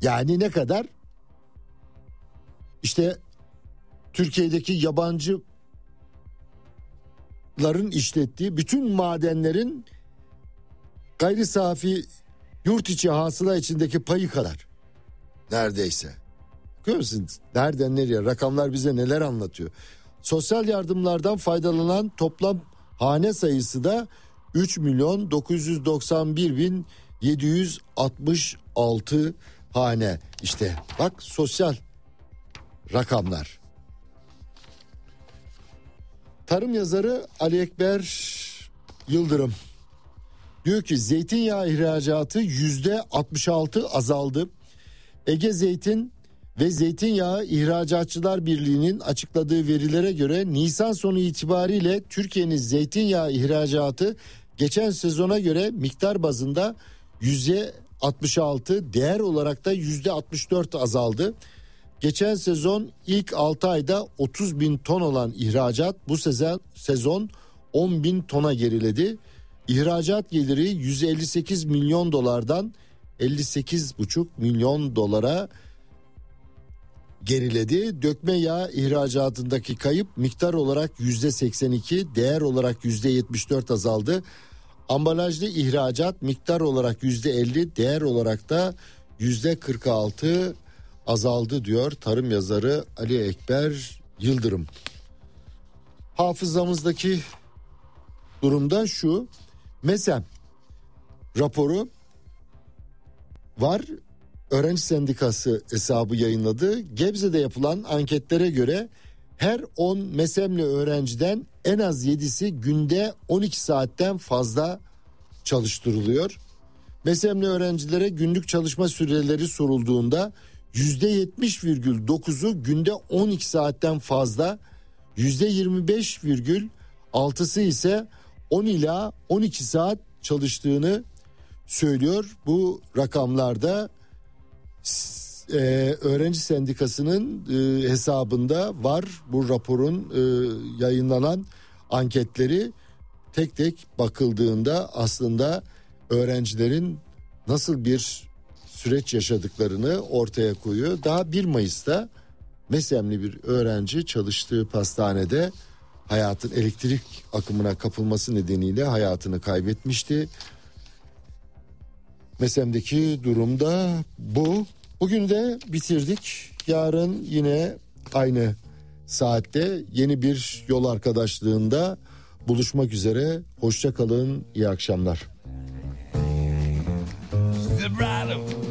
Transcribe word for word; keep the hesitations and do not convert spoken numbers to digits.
Yani ne kadar? İşte Türkiye'deki yabancıların işlettiği bütün madenlerin gayri safi yurt içi hasıla içindeki payı kadar. Neredeyse. Görüyor musunuz? Nereden nereye? Rakamlar bize neler anlatıyor? Sosyal yardımlardan faydalanan toplam hane sayısı da üç milyon dokuz yüz doksan bir bin yedi yüz altmış altı hane. İşte bak, sosyal rakamlar. Tarım yazarı Ali Ekber Yıldırım diyor ki zeytinyağı ihracatı yüzde altmış altı azaldı. Ege Zeytin ve Zeytinyağı İhracatçılar Birliği'nin açıkladığı verilere göre Nisan sonu itibariyle Türkiye'nin zeytinyağı ihracatı geçen sezona göre miktar bazında yüzde altmış altı, değer olarak da yüzde altmış dört azaldı. Geçen sezon ilk altı ayda otuz bin ton olan ihracat bu sezon, sezon on bin tona geriledi. İhracat geliri yüz elli sekiz milyon dolardan elli sekiz buçuk milyon dolara geriledi. Dökme yağ ihracatındaki kayıp miktar olarak yüzde seksen iki, değer olarak yüzde yetmiş dört azaldı. Ambalajlı ihracat miktar olarak yüzde elli, değer olarak da yüzde kırk altı azaldı diyor tarım yazarı Ali Ekber Yıldırım. Hafızamızdaki durumda şu: MESEM raporu var. Öğrenci Sendikası hesabı yayınladı. Gebze'de yapılan anketlere göre her on MESEM'li öğrenciden en az yedisi günde on iki saatten fazla çalıştırılıyor. MESEM'li öğrencilere günlük çalışma süreleri sorulduğunda yüzde yetmiş virgül dokuzu günde on iki saatten fazla, yüzde yirmi beş virgül altısı ise on ila on iki saat çalıştığını söylüyor. Bu rakamlarda e, öğrenci sendikasının e, hesabında var. Bu raporun e, yayınlanan anketleri tek tek bakıldığında aslında öğrencilerin nasıl bir süreç yaşadıklarını ortaya koyuyor. Daha bir Mayıs'ta MESEM'li bir öğrenci çalıştığı pastanede hayatın elektrik akımına kapılması nedeniyle hayatını kaybetmişti. MESEM'deki durumda bu. Bugün de bitirdik. Yarın yine aynı saatte yeni bir yol arkadaşlığında buluşmak üzere. Hoşça kalın, iyi akşamlar.